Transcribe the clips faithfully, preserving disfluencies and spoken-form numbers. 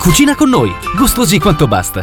Cucina con noi, gustosi quanto basta.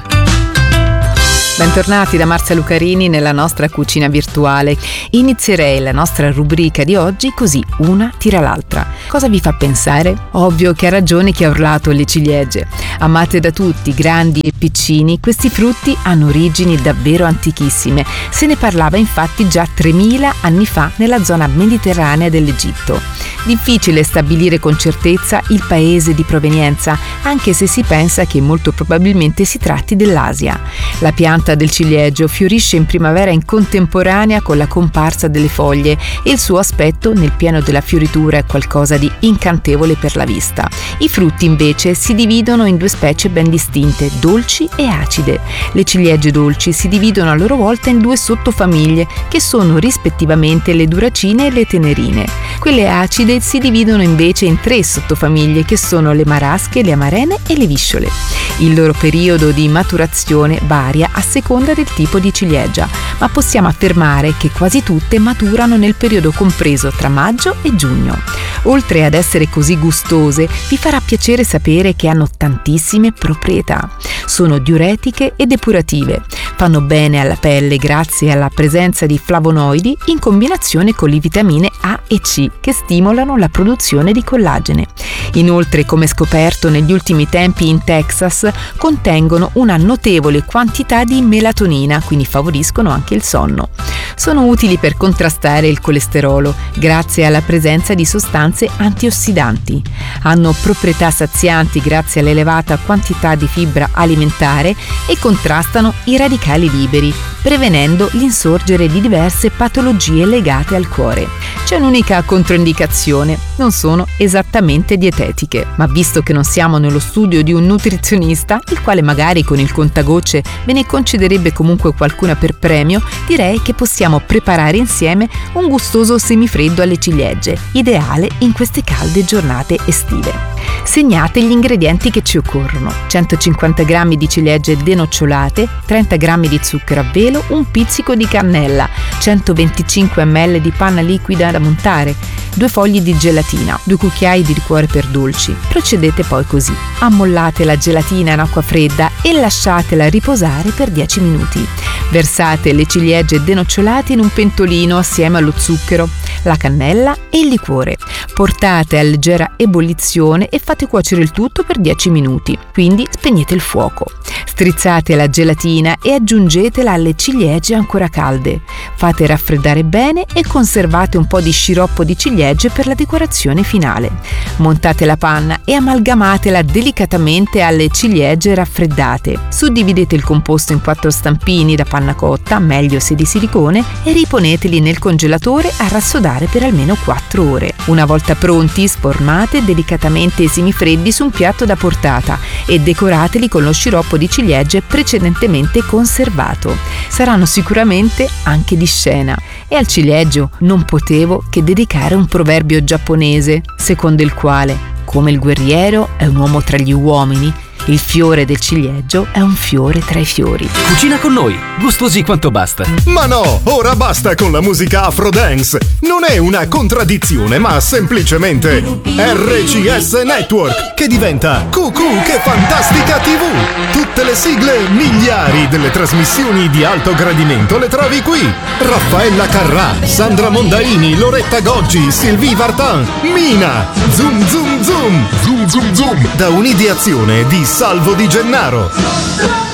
Bentornati da Marzia Lucarini nella nostra cucina virtuale. Inizierei la nostra rubrica di oggi così, una tira l'altra. Cosa vi fa pensare? Ovvio che ha ragione chi ha urlato le ciliegie. Amate da tutti, grandi e piccini, questi frutti hanno origini davvero antichissime. Se ne parlava infatti già tremila anni fa nella zona mediterranea dell'Egitto. Difficile stabilire con certezza il paese di provenienza, anche se si pensa che molto probabilmente si tratti dell'Asia. La pianta del ciliegio fiorisce in primavera in contemporanea con la comparsa delle foglie e il suo aspetto nel pieno della fioritura è qualcosa di incantevole per la vista. I frutti invece si dividono in due specie ben distinte, dolci e acide. Le ciliegie dolci si dividono a loro volta in due sottofamiglie che sono rispettivamente le duracine e le tenerine. Quelle acide si dividono invece in tre sottofamiglie che sono le marasche, le amarene e le visciole. Il loro periodo di maturazione varia a seconda del tipo di ciliegia, ma possiamo affermare che quasi tutte maturano nel periodo compreso tra maggio e giugno. Oltre ad essere così gustose, vi farà piacere sapere che hanno tantissime proprietà. Sono diuretiche e depurative, fanno bene alla pelle grazie alla presenza di flavonoidi in combinazione con le vitamine A e C che stimolano la produzione di collagene. Inoltre, come scoperto negli ultimi tempi in Texas, contengono una notevole quantità di melatonina, quindi favoriscono anche il sonno. Sono utili per contrastare il colesterolo grazie alla presenza di sostanze antiossidanti. Hanno proprietà sazianti grazie all'elevata quantità di fibra alimentare e contrastano i radicali liberi, prevenendo l'insorgere di diverse patologie legate al cuore. C'è un'unica controindicazione: non sono esattamente dietetiche, ma visto che non siamo nello studio di un nutrizionista, il quale magari con il contagocce ve ne concederebbe comunque qualcuna per premio, direi che possiamo preparare insieme un gustoso semifreddo alle ciliegie, ideale in queste calde giornate estive. Segnate gli ingredienti che ci occorrono: centocinquanta grammi di ciliegie denocciolate, trenta grammi di zucchero a velo, un pizzico di cannella, centoventicinque millilitri di panna liquida da montare, due fogli di gelatina, due cucchiai di liquore per dolci. Procedete poi così: ammollate la gelatina in acqua fredda e lasciatela riposare per dieci minuti. Versate le ciliegie denocciolate in un pentolino assieme allo zucchero, la cannella e il liquore. Portate a leggera ebollizione e fate cuocere il tutto per dieci minuti, quindi spegnete il fuoco. Strizzate la gelatina e aggiungetela alle ciliegie ancora calde. Fate raffreddare bene e conservate un po' di sciroppo di ciliegie per la decorazione finale. Montate la panna e amalgamatela delicatamente alle ciliegie raffreddate. Suddividete il composto in quattro stampini da panna cotta, meglio se di silicone, e riponeteli nel congelatore a rassodare per almeno quattro ore. Una volta pronti, sformate delicatamente i semifreddi su un piatto da portata e decorateli con lo sciroppo di ciliegie precedentemente conservato. Saranno sicuramente anche di scena. E al ciliegio non potevo che dedicare un proverbio giapponese, secondo il quale, come il guerriero è un uomo tra gli uomini, il fiore del ciliegio è un fiore tra i fiori. Cucina con noi, gustosi quanto basta. Ma no, ora basta con la musica Afrodance. Non è una contraddizione, ma semplicemente R C S Network, che diventa Q Q che fantastica tivù. Tutte le sigle miliari delle trasmissioni di alto gradimento le trovi qui. Raffaella Carrà, Sandra Mondaini, Loretta Goggi, Sylvie Vartan, Mina, Zoom Zoom Zoom, Zoom Zoom Zoom, da un'ideazione di Salvo Di Gennaro.